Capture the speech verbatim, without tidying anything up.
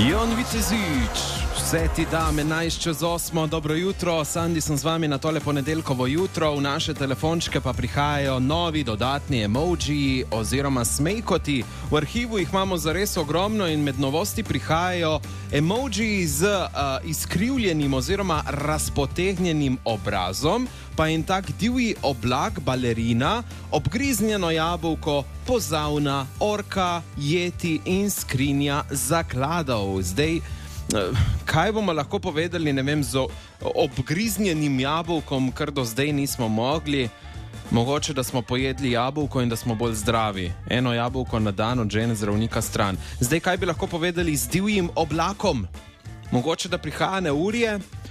Jon Vitezič, vse ti dame, enajst čez osmo, dobro jutro, Sandi sem z vami na tole ponedeljkovo jutro, v naše telefončke pa prihajajo novi dodatni emoji oziroma smejkoti. V arhivu jih imamo zares ogromno in med novosti prihajajo emoji z uh, izkrivljenim oziroma razpotegnjenim obrazom, pa in tak divji oblak balerina, obgriznjeno jabolko, pozavna, orka, jeti in skrinja zakladov. Zdaj, kaj bomo lahko povedali, ne vem, z obgriznjenim jabolkom, kar do zdaj nismo mogli? Mogoče, da smo pojedli jabolko in da smo bolj zdravi. Eno jabolko na dan od žene zdravnika stran. Zdaj, kaj bi lahko povedali z divjim oblakom? Mogoče, da prihaja neurje?